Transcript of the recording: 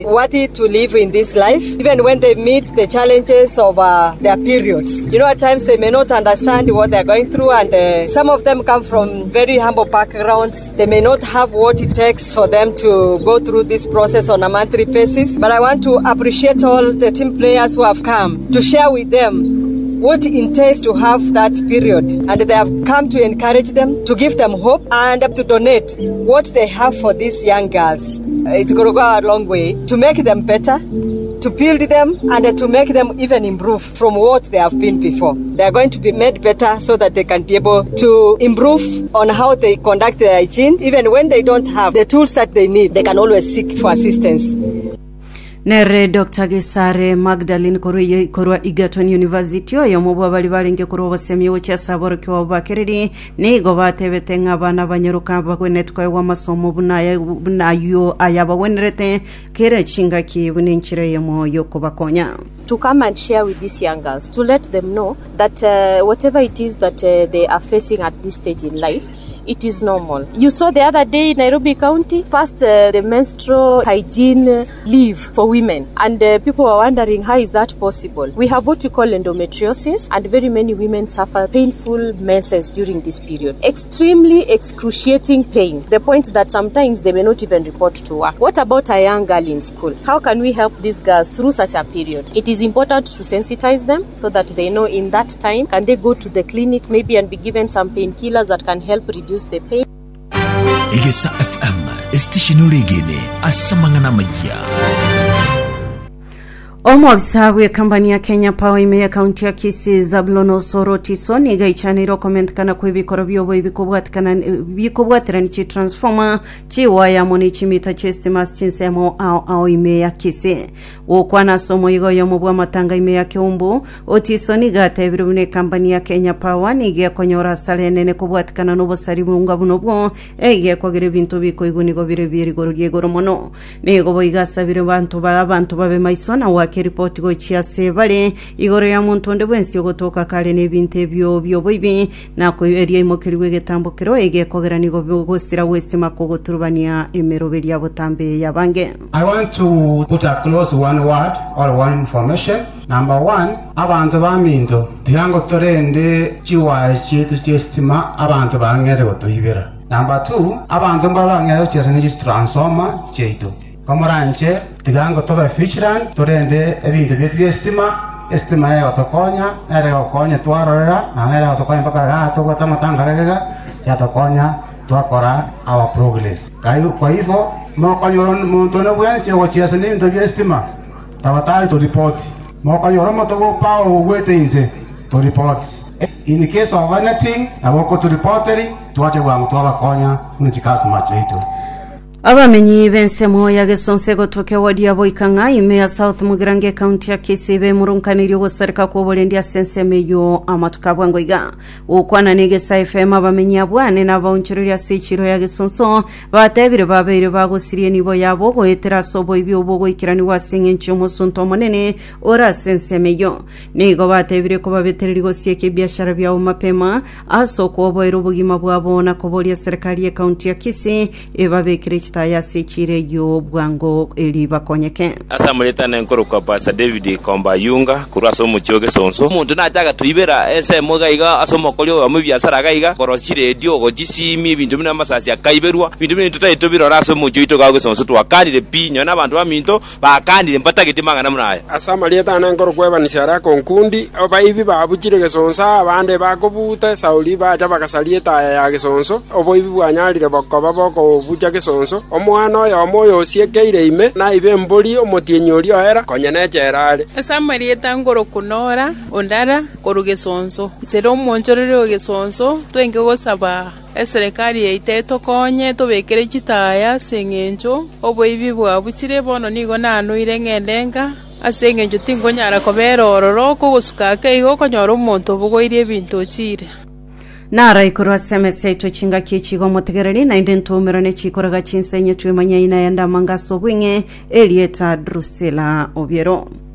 worthy to live in this life, even when they meet the challenges of their periods. You know, at times they may not understand what they're going through, and some of them come from very humble backgrounds. They may not have what it takes for them to go through this process on a monthly basis. But I want to appreciate all the team players who have come to share with them what it entails to have that period. And they have come to encourage them, to give them hope, and to donate what they have for these young girls. It's going to go a long way to make them better, to build them, and to make them even improve from what they have been before. They are going to be made better so that they can be able to improve on how they conduct their hygiene. Even when they don't have the tools that they need, they can always seek for assistance. Nere Dr. Gesare Magdalene Korwa Egerton University oyo mubwa bali balenge kuroba semyo cha saboro kwa bakereri ne gobate betenga bana banyeruka bakwenetwa wa masomo bunayo ayaba wenerete kere chinga ki bunenchire yemo yokobakonya to come and share with these young girls, to let them know that whatever it is that they are facing at this stage in life, it is normal. You saw the other day in Nairobi County passed the menstrual hygiene leave for women, and people were wondering how is that possible. We have what we call endometriosis, and very many women suffer painful menses during this period. Extremely excruciating pain, the point that sometimes they may not even report to work. What about a young girl in school? How can we help these girls through such a period? It is important to sensitize them so that they know in that time can they go to the clinic maybe and be given some painkillers that can help reduce the pain. Igesa FM station regene asamangana maya. Omo bisawe kampani ya Kenya Power ime county ya Kisii Zablono Soroti Soni gaichaniro comment kana kwebikoro byobo bikobwaterani chi transformer chi waya moni chimita chestima sinsemo au ime ya Kisii wokwana somo igo yomo bwa matanga ime ya Kiumbu otisoni gata ebirune kampani ya Kenya Power nige konyora salenene kubwatikana no bosari bunga bunobwo ege kwagire bintu biko igunigo birebire gorugego romono nego boigasabire bantu babe maisona wa report go chia sebale igoro ya montonde bwensi ogotoka kale ne binte byo boibi na ko area imokeriwe getambukero ege kogerani go gostira west makogo turbania emerobeli ya botambe ya bange. I want to put a close one word or one information. Number one, abantu baminto tihango torende chiwa chitu chestima abantu bangere gotoibera. Number two, abantu bangere chesene transformer cheito Komoranche, tigango toba Fishland, torende ebintu estima ya otokonya, nere okonya tuarora, na nere otokonya mpaka gato kwa tamatanga gaga, ya tokonya tuakora our progress. Kwa hivyo, mokonyoron montone bwensi ogochiasa ni bintu estima, tabatari to report. Mokonyoron motogo pao ugwete inse to report. In the case of anything, aboko to reporteri, tuache wangu tuabakonya, unichikasu macho Abamenyi bensemo ya gesonse gotoke wadi abo ikanga ime ya South Mugirange County ya Kisii be murunkaniri wo serika ko bolendia senseme yo amatukabwa ngoiga ukwana nege FM abamenyi abwane na baunchiro ya sichiro ya gesonso batebire babere bagosirie nibo yabo go etera sobo ibyo bogo ikirani wasinge nchumo sunto monene ora senseme yo nego batebire ko babetereri go sieke biashara bya mapema aso ko boero bugima bwabo na ko bolia serikali ya county ya Kisii ebabekire ya sechire yo bwango eli bakonyeke asamuleta nenkoro kwa Pastor David Komba Yunga kuraso muchoge sonso muntu nataka tuibera ense mogaiga asomokolyo wa mubyasara gaiga korochire dio gogisimi bintu bina masasi akaiberwa bintu bina tutayitobiro raso muchoito gago sonso twakandire pinyo nabantu baminto bakandire mpatagiti mangana munaye asamaleta nenkoro kwa banishara konkundi obaibi babuchire gesonsa abande bakobuta sauli bacha bakasalieta ya gesonso oboibi bwanyalire bakoba boko bucha gesonso omwana oyo moyo siekeire ime na ibe mboli omotienyorio era konyenecherare asamarieta ngoro kunora ondara korugesonso sero monchorere ogesonso twenge gosaba eserikali yeiteto konye tobekere chitaya sengencho oboibi bwabuchire bono nigo nano irengendenga asengencho tingonyara kobera ororo kogosuka keigo konyora omonto bogoirie bintu chire Nara ikoro SMS to chinga kichigo motegereri na indentumero ne chikoraga chinsenye chwemanya ina yanda mangaso bwinge Elieta Drusela Obiero.